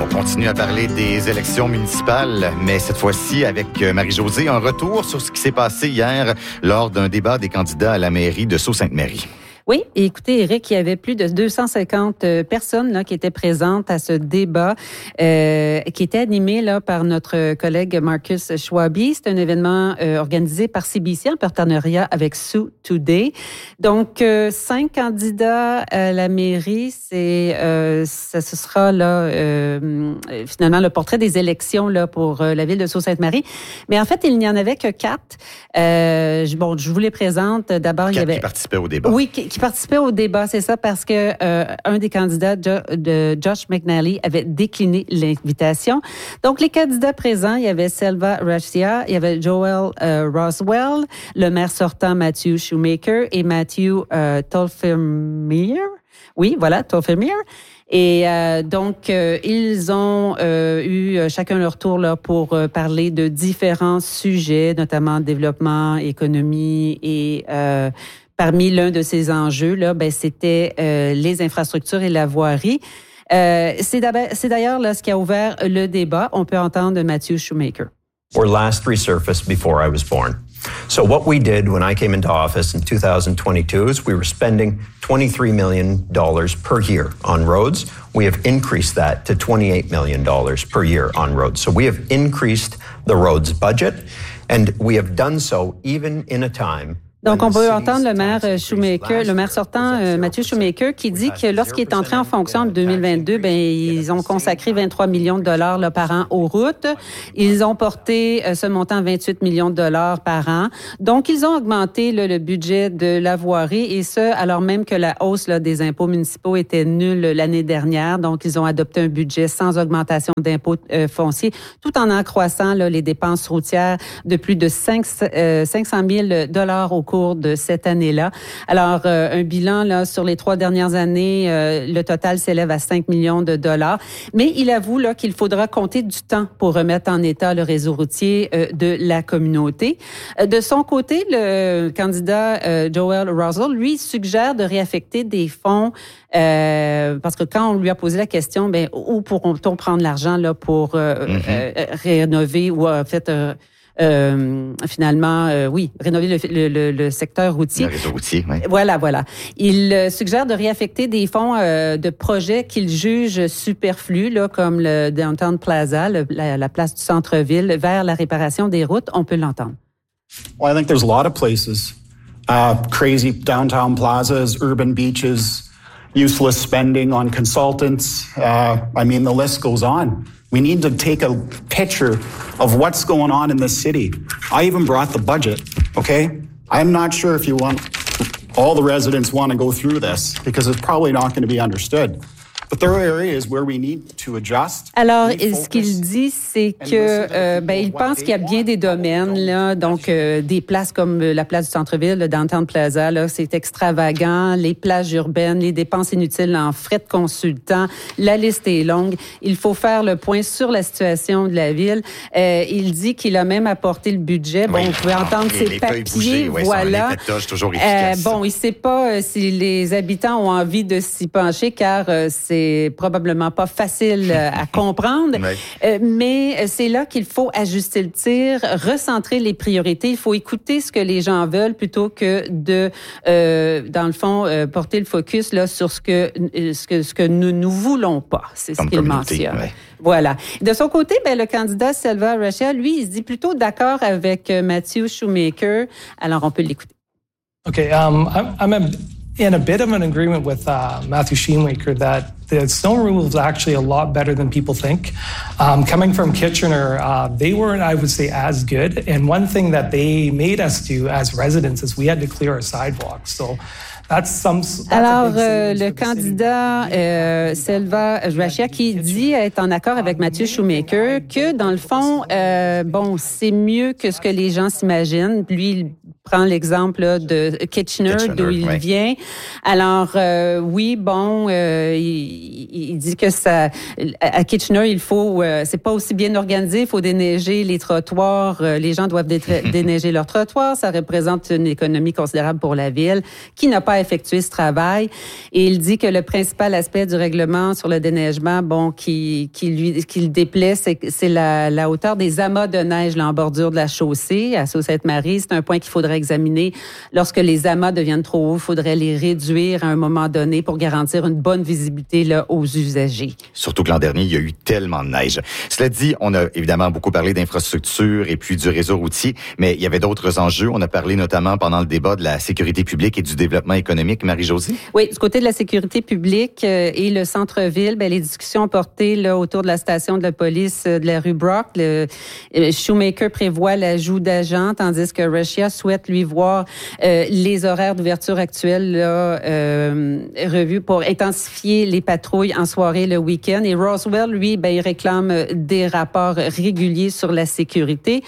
continue à parler des élections municipales, mais cette fois-ci avec Marie-Josée, un retour sur ce qui s'est passé hier lors d'un débat des candidats à la mairie de Sault-Sainte-Marie. Oui, et écoutez, Éric, il y avait plus de 250 personnes là qui étaient présentes à ce débat qui était animé là par notre collègue Marcus Schwabi. C'est un événement organisé par CBC en partenariat avec Soo Today. Donc, 5 candidats à la mairie, ce sera là finalement le portrait des élections là pour la ville de Sault-Sainte-Marie. Mais en fait, il n'y en avait que 4. Je vous les présente. D'abord, il y avait qui participaient au débat. Oui, qui participait au débat, c'est ça, parce que un des candidats, Josh McNally, avait décliné l'invitation. Donc, les candidats présents, il y avait Selva Rashia, il y avait Joel Roswell, le maire sortant Matthew Shoemaker et Matthew Tolfermir. Oui, voilà, Tolfermir. Et donc, ils ont eu chacun leur tour là pour parler de différents sujets, notamment développement, économie et parmi l'un de ces enjeux là, c'était les infrastructures et la voirie. C'est d'ailleurs là ce qui a ouvert le débat. On peut entendre Matthew Shoemaker. Or last resurfaced before I was born. So what we did when I came into office in 2022 is we were spending $23 million per year on roads. We have increased that to $28 million per year on roads. So we have increased the roads budget, and we have done so even in a time. Donc, on peut entendre le maire Shoemaker, le maire sortant, Matthew Shoemaker, qui dit que lorsqu'il est entré en fonction en 2022, ils ont consacré 23 millions de dollars là, par an aux routes. Ils ont porté ce montant à 28 millions de dollars par an. Donc, ils ont augmenté là, le budget de la voirie, et ce, alors même que la hausse là, des impôts municipaux était nulle l'année dernière. Donc, ils ont adopté un budget sans augmentation d'impôts fonciers, tout en accroissant là, les dépenses routières de plus de 500 000 dollars au cours de cette année-là. Alors, un bilan là sur les 3 dernières années, le total s'élève à 5 millions de dollars. Mais il avoue là qu'il faudra compter du temps pour remettre en état le réseau routier de la communauté. De son côté, le candidat Joel Roswell, lui, suggère de réaffecter des fonds parce que quand on lui a posé la question, où pourront-on prendre l'argent là pour rénover ou en fait finalement, rénover le secteur routier. Le réseau routier, oui. Voilà. Il suggère de réaffecter des fonds de projets qu'il juge superflus, là, comme le Downtown Plaza, la place du centre-ville, vers la réparation des routes. On peut l'entendre. Well, I think there's a lot of places. Crazy downtown plazas, urban beaches, useless spending on consultants. The list goes on. We need to take a picture of what's going on in this city. I even brought the budget, okay? I'm not sure if all the residents want to go through this because it's probably not going to be understood. But there are areas where we need to adjust. Alors, ce qu'il dit, c'est que il pense qu'il y a bien des domaines là, donc des places comme la place du centre-ville, le Downtown Plaza, là, c'est extravagant, les plages urbaines, les dépenses inutiles en frais de consultants, la liste est longue. Il faut faire le point sur la situation de la ville. Il dit qu'il a même apporté le budget. Bon, vous pouvez entendre ses papiers, voilà. Toujours efficace. Il ne sait pas si les habitants ont envie de s'y pencher, car c'est probablement pas facile à comprendre, mais c'est là qu'il faut ajuster le tir, recentrer les priorités. Il faut écouter ce que les gens veulent plutôt que de, dans le fond, porter le focus là sur ce que nous ne voulons pas. C'est ce qu'il mentionne. Ouais. Voilà. De son côté, le candidat Selva Rashia, lui, il se dit plutôt d'accord avec Matthew Shoemaker. Alors, on peut l'écouter. Okay, I'm in a bit of an agreement with Matthew Shoemaker that the snow removal is actually a lot better than people think. Coming from Kitchener, they weren't, I would say, as good. And one thing that they made us do as residents is we had to clear our sidewalks. So alors, le candidat Selva Rashia qui dit être en accord avec Matthew Shoemaker que, dans le fond, c'est mieux que ce que les gens s'imaginent. Lui, il prend l'exemple là, de Kitchener d'où il vient. Alors, oui, bon, il dit que ça, à Kitchener, il faut, c'est pas aussi bien organisé, il faut déneiger les trottoirs, les gens doivent déneiger leurs trottoirs, ça représente une économie considérable pour la ville, qui n'a pas effectué ce travail. Et il dit que le principal aspect du règlement sur le déneigement, bon, qui le déplaît, c'est la hauteur des amas de neige là, en bordure de la chaussée à Sault-Sainte-Marie. C'est un point qu'il faudrait examiner. Lorsque les amas deviennent trop hauts, il faudrait les réduire à un moment donné pour garantir une bonne visibilité là, aux usagers. Surtout que l'an dernier, il y a eu tellement de neige. Cela dit, on a évidemment beaucoup parlé d'infrastructure et puis du réseau routier, mais il y avait d'autres enjeux. On a parlé notamment pendant le débat de la sécurité publique et du développement économique. Marie-Josée? Oui, du côté de la sécurité publique et le centre-ville, ben, les discussions ont porté là, autour de la station de la police de la rue Brock. Shoemaker prévoit l'ajout d'agents, tandis que Russia souhaite lui voir les horaires d'ouverture actuels là, revus pour intensifier les patrouilles en soirée le week-end. Et Roswell, lui, ben, il réclame des rapports réguliers sur la sécurité.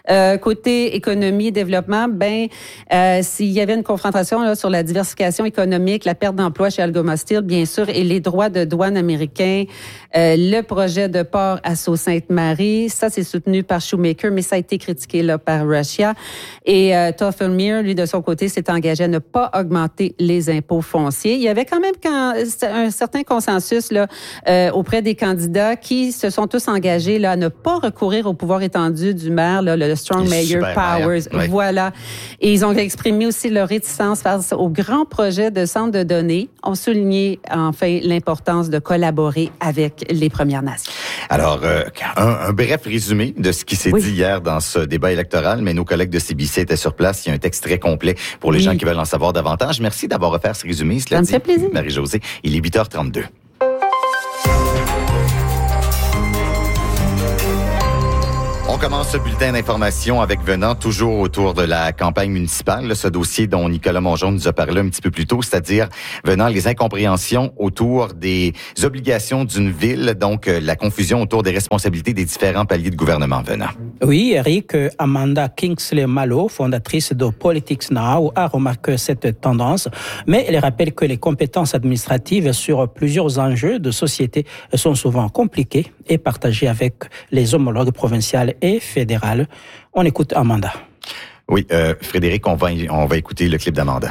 Côté économie et développement, ben, s'il y avait une confrontation là, sur la diversification économique, la perte d'emploi chez Algoma Steel, bien sûr, et les droits de douane américains, le projet de port à Sault-Sainte-Marie, ça, c'est soutenu par Shoemaker, mais ça a été critiqué là, par Russia. Et Toffelmeer, lui, de son côté, s'est engagé à ne pas augmenter les impôts fonciers. Il y avait quand même un certain consensus là, auprès des candidats qui se sont tous engagés là, à ne pas recourir au pouvoir étendu du maire, là, le Strong Mayor Powers. Oui. Voilà. Et ils ont exprimé aussi leur réticence face au grand projet de centre de données. On souligné enfin l'importance de collaborer avec les Premières Nations. Alors, un bref résumé de ce qui s'est dit hier dans ce débat électoral, mais nos collègues de CBC étaient sur place. Il y a un texte très complet pour les gens qui veulent en savoir davantage. Merci d'avoir offert ce résumé. Ça me fait plaisir. Marie-Josée, il est 8h32. On commence ce bulletin d'information avec Venant, toujours autour de la campagne municipale, ce dossier dont Nicolas Mongeon nous a parlé un petit peu plus tôt, c'est-à-dire, Venant, les incompréhensions autour des obligations d'une ville, donc la confusion autour des responsabilités des différents paliers de gouvernement. Venant. Oui, Eric, Amanda Kingsley-Malo, fondatrice de Politics Now, a remarqué cette tendance, mais elle rappelle que les compétences administratives sur plusieurs enjeux de société sont souvent compliquées et partagées avec les homologues provinciales et fédérales. On écoute Amanda. Oui, Frédéric, on va écouter le clip d'Amanda.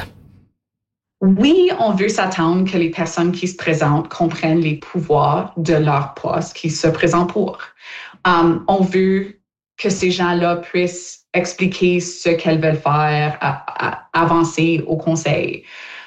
Oui, on veut s'attendre que les personnes qui se présentent comprennent les pouvoirs de leur poste qui se présentent pour. On veut que ces gens-là puissent expliquer ce qu'elles veulent faire, avancer au conseil.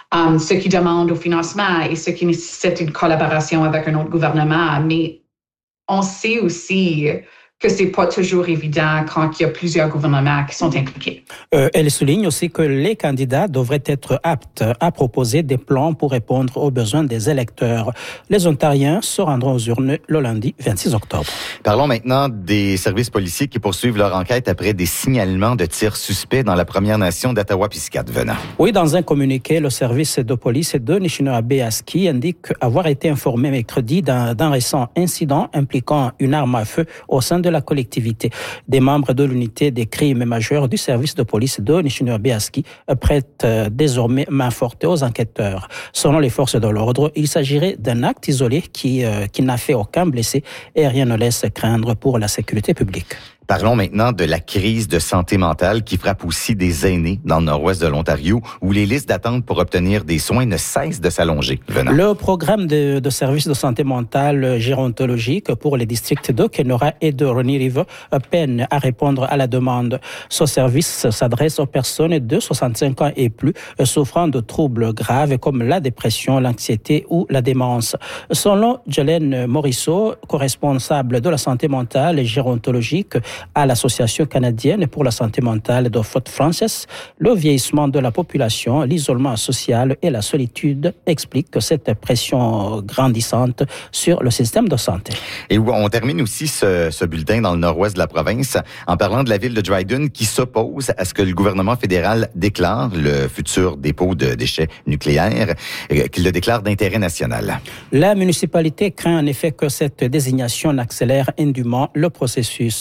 Ce qui demande au financement et ce qui nécessite une collaboration avec un autre gouvernement. Mais on sait aussi que c'est pas toujours évident quand il y a plusieurs gouvernements qui sont impliqués. Elle souligne aussi que les candidats devraient être aptes à proposer des plans pour répondre aux besoins des électeurs. Les Ontariens se rendront aux urnes le lundi 26 octobre. Parlons maintenant des services policiers qui poursuivent leur enquête après des signalements de tirs suspects dans la Première Nation d'Ottawa-Piscate. Venant. Oui, dans un communiqué, le service de police de Nishnawbe-Aski indique avoir été informé mercredi d'un récent incident impliquant une arme à feu au sein de la collectivité. Des membres de l'unité des crimes majeurs du service de police de Nishnawbe-Aski prêtent désormais main forte aux enquêteurs. Selon les forces de l'ordre, il s'agirait d'un acte isolé qui n'a fait aucun blessé et rien ne laisse craindre pour la sécurité publique. Parlons maintenant de la crise de santé mentale qui frappe aussi des aînés dans le nord-ouest de l'Ontario, où les listes d'attente pour obtenir des soins ne cessent de s'allonger. Venant. Le programme de services de santé mentale gérontologique pour les districts de Kenora et de Rainy River peine à répondre à la demande. Ce service s'adresse aux personnes de 65 ans et plus souffrant de troubles graves comme la dépression, l'anxiété ou la démence. Selon Jolene Morisseau, co-responsable de la santé mentale et gérontologique à l'Association canadienne pour la santé mentale de Fort Frances, le vieillissement de la population, l'isolement social et la solitude expliquent cette pression grandissante sur le système de santé. Et on termine aussi ce bulletin dans le nord-ouest de la province en parlant de la ville de Dryden qui s'oppose à ce que le gouvernement fédéral déclare le futur dépôt de déchets nucléaires, qu'il le déclare d'intérêt national. La municipalité craint en effet que cette désignation accélère indûment le processus. Le maire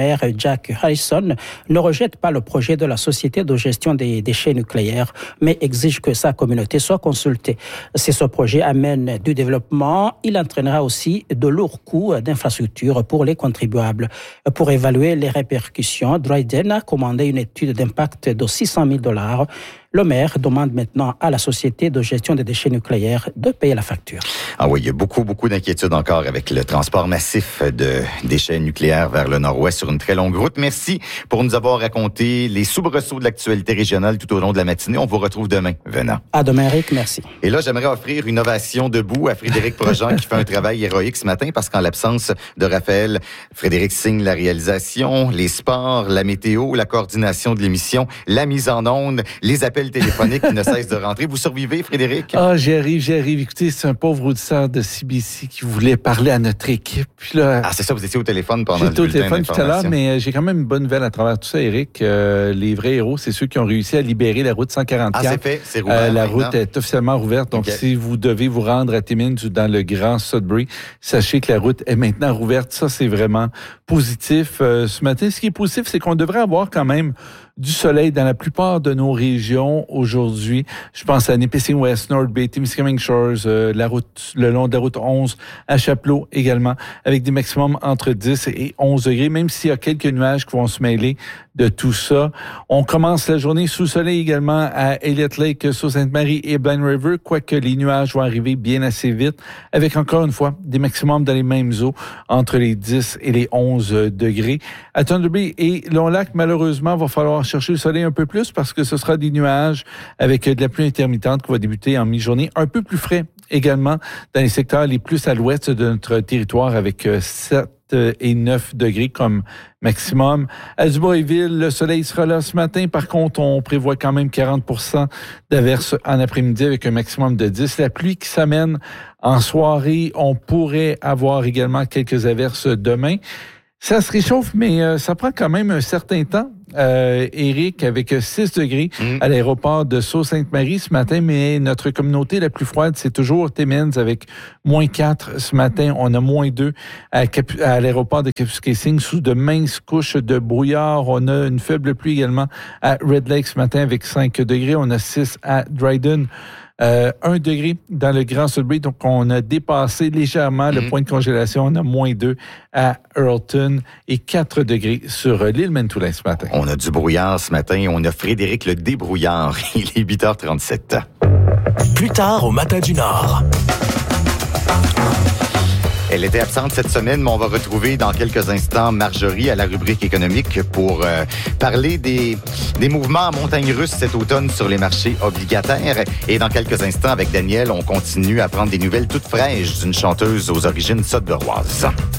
maire Jack Harrison ne rejette pas le projet de la Société de gestion des déchets nucléaires, mais exige que sa communauté soit consultée. Si ce projet amène du développement, il entraînera aussi de lourds coûts d'infrastructure pour les contribuables. Pour évaluer les répercussions, Dryden a commandé une étude d'impact de $600,000. Le maire demande maintenant à la Société de gestion des déchets nucléaires de payer la facture. Ah oui, il y a beaucoup d'inquiétudes encore avec le transport massif de déchets nucléaires vers le nord-ouest sur une très longue route. Merci pour nous avoir raconté les soubresauts de l'actualité régionale tout au long de la matinée. On vous retrouve demain, Venant. À demain, Eric. Merci. Et là, j'aimerais offrir une ovation debout à Frédéric Projean qui fait un travail héroïque ce matin parce qu'en l'absence de Raphaël, Frédéric signe la réalisation, les sports, la météo, la coordination de l'émission, la mise en onde, les appels téléphoniques qui ne cessent de rentrer. Vous survivez, Frédéric? Ah, j'y arrive. Écoutez, c'est un pauvre auditeur de CBC qui voulait parler à notre équipe. Puis là, c'est ça, vous étiez au téléphone pendant le bulletin J'étais au téléphone tout à l'heure, mais j'ai quand même une bonne nouvelle à travers tout ça, Éric. Les vrais héros, c'est ceux qui ont réussi à libérer la route 144. Ah, c'est fait, c'est rouvert la route est officiellement rouverte. Donc, si vous devez vous rendre à Timmins ou dans le Grand Sudbury, sachez que la route est maintenant rouverte. Ça, c'est vraiment positif. Ce matin, ce qui est positif, c'est qu'on devrait avoir quand même du soleil dans la plupart de nos régions aujourd'hui. Je pense à Nipissing West, North Bay, Témiscamingue Shores, la route, le long de la route 11 à Chapelot également, avec des maximums entre 10 et 11 degrés, même s'il y a quelques nuages qui vont se mêler de tout ça. On commence la journée sous soleil également à Elliott Lake, Sault-Sainte-Marie et Blind River, quoique les nuages vont arriver bien assez vite, avec encore une fois des maximums dans les mêmes eaux, entre les 10 et les 11 degrés. À Thunder Bay et Long-Lac, malheureusement, il va falloir chercher le soleil un peu plus parce que ce sera des nuages avec de la pluie intermittente qui va débuter en mi-journée, un peu plus frais également dans les secteurs les plus à l'ouest de notre territoire avec 7 et 9 degrés comme maximum. À Dubois-Ville, le soleil sera là ce matin. Par contre, on prévoit quand même 40% d'averses en après-midi avec un maximum de 10. La pluie qui s'amène en soirée, on pourrait avoir également quelques averses demain. Ça se réchauffe, mais ça prend quand même un certain temps. Éric, avec 6 degrés à l'aéroport de Sault-Sainte-Marie ce matin, mais notre communauté la plus froide, c'est toujours Timmins avec moins 4 ce matin. On a moins 2 à l'aéroport de Kapuskasing sous de minces couches de brouillard. On a une faible pluie également à Red Lake ce matin avec 5 degrés. On a 6 à Dryden. 1 degré dans le Grand Sudbury, donc on a dépassé légèrement le point de congélation. On a moins 2 à Earlton et 4 degrés sur l'île Manitoulin ce matin. On a du brouillard ce matin. On a Frédéric le débrouillard. Il est 8h37. Plus tard au Matin du Nord. Elle était absente cette semaine, mais on va retrouver dans quelques instants Marjorie à la rubrique économique pour parler des mouvements en montagne russe cet automne sur les marchés obligataires. Et dans quelques instants, avec Daniel, on continue à prendre des nouvelles toutes fraîches d'une chanteuse aux origines sudburoises.